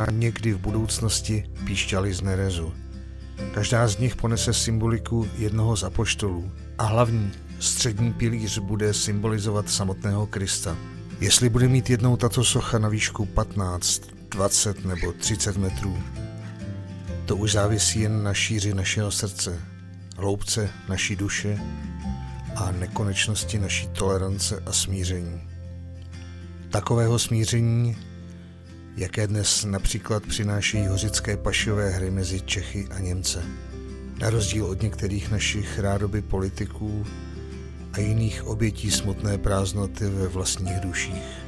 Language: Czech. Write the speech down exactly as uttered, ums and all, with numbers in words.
a někdy v budoucnosti píšťaly z nerezu. Každá z nich ponese symboliku jednoho z apoštolů a hlavní střední pilíř bude symbolizovat samotného Krista. Jestli bude mít jednou tato socha na výšku patnáct, dvacet nebo třicet metrů, to už závisí jen na šíři našeho srdce, hloubce naší duše a nekonečnosti naší tolerance a smíření. Takového smíření, jaké dnes například přinášejí hořické pašové hry mezi Čechy a Němce, na rozdíl od některých našich rádoby politiků a jiných obětí smutné prázdnoty ve vlastních duších.